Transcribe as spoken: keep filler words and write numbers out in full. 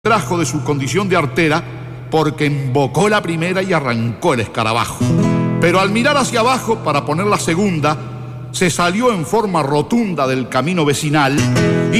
trajo de su condición de artera porque embocó la primera y arrancó el escarabajo. Pero al mirar hacia abajo para poner la segunda, se salió en forma rotunda del camino vecinal y